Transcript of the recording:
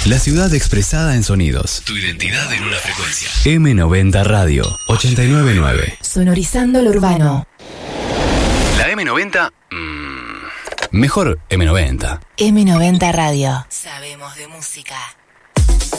La ciudad expresada en sonidos. Tu identidad en una frecuencia. M90 Radio 899. Sonorizando lo urbano. La M90. Mejor M90. M90 Radio. Sabemos de música.